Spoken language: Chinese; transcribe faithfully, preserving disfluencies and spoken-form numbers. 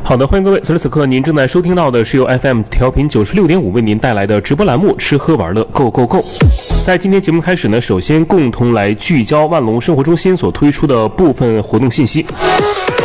好的，欢迎各位，此时此刻您正在收听到的是由 F M 调频九十六点五为您带来的直播栏目吃喝玩乐 Go Go Go。 在今天节目开始呢，首先共同来聚焦万隆生活中心所推出的部分活动信息。